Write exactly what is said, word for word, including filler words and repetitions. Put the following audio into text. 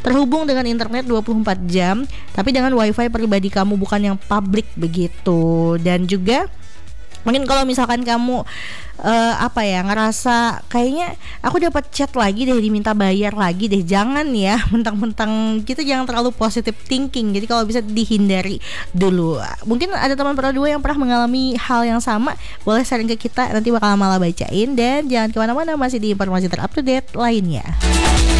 terhubung dengan internet dua puluh empat jam, tapi dengan wifi pribadi kamu, bukan yang publik begitu. Dan juga mungkin kalau misalkan kamu uh, apa ya ngerasa kayaknya aku dapat chat lagi deh, diminta bayar lagi deh, jangan ya, mentang-mentang kita jangan terlalu positive thinking. Jadi kalau bisa dihindari dulu. Mungkin ada teman berdua yang pernah mengalami hal yang sama, boleh sharing ke kita, nanti bakal malah bacain. Dan jangan kemana-mana, masih di informasi terupdate lainnya.